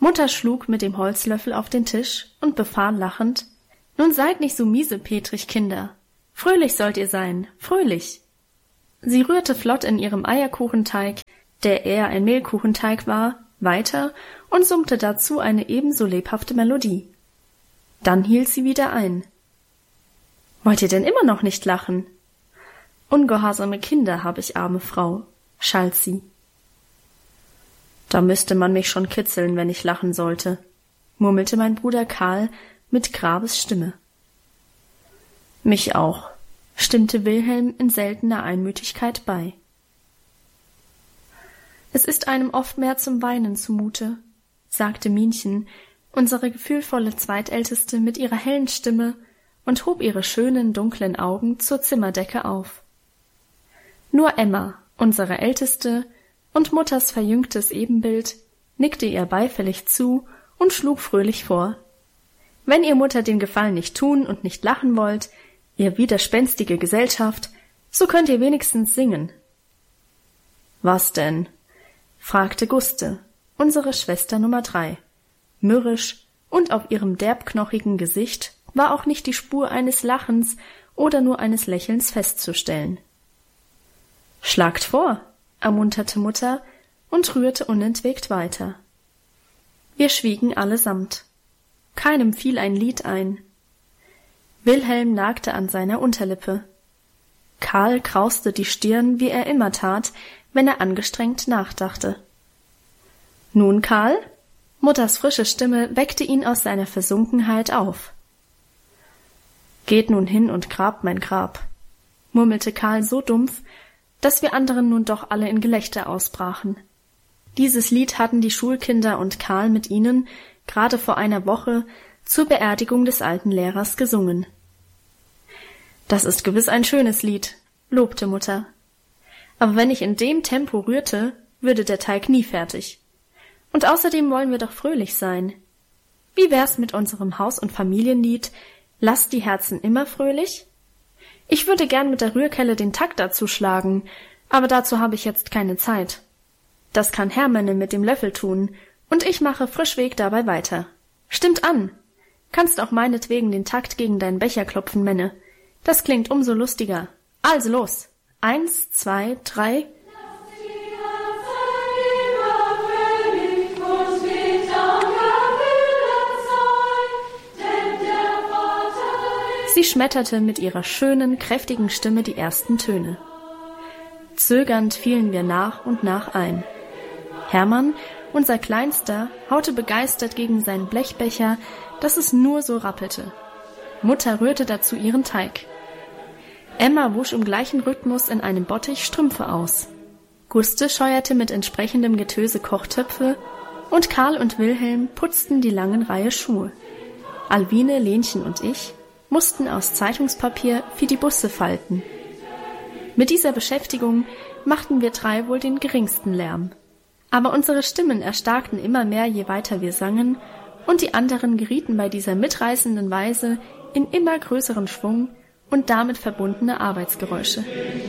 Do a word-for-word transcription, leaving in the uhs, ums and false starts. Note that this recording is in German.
Mutter schlug mit dem Holzlöffel auf den Tisch und befahl lachend: »Nun seid nicht so miesepetrig, Kinder. Fröhlich sollt ihr sein, fröhlich!« Sie rührte flott in ihrem Eierkuchenteig, der eher ein Mehlkuchenteig war, weiter und summte dazu eine ebenso lebhafte Melodie. Dann hielt sie wieder ein. »Wollt ihr denn immer noch nicht lachen?« »Ungehorsame Kinder hab ich, arme Frau«, schalt sie. »Da müsste man mich schon kitzeln, wenn ich lachen sollte«, murmelte mein Bruder Karl mit Grabes Stimme. »Mich auch«, stimmte Wilhelm in seltener Einmütigkeit bei. »Es ist einem oft mehr zum Weinen zumute«, sagte Minchen, unsere gefühlvolle Zweitälteste, mit ihrer hellen Stimme und hob ihre schönen, dunklen Augen zur Zimmerdecke auf. Nur Emma, unsere Älteste, und Mutters verjüngtes Ebenbild, nickte ihr beifällig zu und schlug fröhlich vor: »Wenn ihr Mutter den Gefallen nicht tun und nicht lachen wollt, ihr widerspenstige Gesellschaft, so könnt ihr wenigstens singen.« »Was denn?« fragte Guste, unsere Schwester Nummer drei. Mürrisch, und auf ihrem derbknochigen Gesicht war auch nicht die Spur eines Lachens oder nur eines Lächelns festzustellen. »Schlagt vor«, ermunterte Mutter und rührte unentwegt weiter. Wir schwiegen allesamt. Keinem fiel ein Lied ein. Wilhelm nagte an seiner Unterlippe. Karl krauste die Stirn, wie er immer tat, wenn er angestrengt nachdachte. »Nun, Karl?« Mutters frische Stimme weckte ihn aus seiner Versunkenheit auf. »Geht nun hin und grabt mein Grab«, murmelte Karl so dumpf, dass wir anderen nun doch alle in Gelächter ausbrachen. Dieses Lied hatten die Schulkinder und Karl mit ihnen gerade vor einer Woche zur Beerdigung des alten Lehrers gesungen. »Das ist gewiss ein schönes Lied«, lobte Mutter. »Aber wenn ich in dem Tempo rührte, würde der Teig nie fertig. Und außerdem wollen wir doch fröhlich sein. Wie wär's mit unserem Haus- und Familienlied »Lasst die Herzen immer fröhlich«? Ich würde gern mit der Rührkelle den Takt dazu schlagen, aber dazu habe ich jetzt keine Zeit. Das kann Hermanne mit dem Löffel tun, und ich mache frischweg dabei weiter. Stimmt an! Kannst auch meinetwegen den Takt gegen deinen Becher klopfen, Menne. Das klingt umso lustiger. Also los! Eins, zwei, drei... Sie schmetterte mit ihrer schönen, kräftigen Stimme die ersten Töne. Zögernd fielen wir nach und nach ein. Hermann, unser Kleinster, haute begeistert gegen seinen Blechbecher, dass es nur so rappelte. Mutter rührte dazu ihren Teig. Emma wusch im gleichen Rhythmus in einem Bottich Strümpfe aus. Guste scheuerte mit entsprechendem Getöse Kochtöpfe und Karl und Wilhelm putzten die langen Reihe Schuhe. Alwine, Lenchen und ich mussten aus Zeitungspapier Fidibusse falten. Mit dieser Beschäftigung machten wir drei wohl den geringsten Lärm. Aber unsere Stimmen erstarkten immer mehr, je weiter wir sangen, und die anderen gerieten bei dieser mitreißenden Weise in immer größeren Schwung und damit verbundene Arbeitsgeräusche.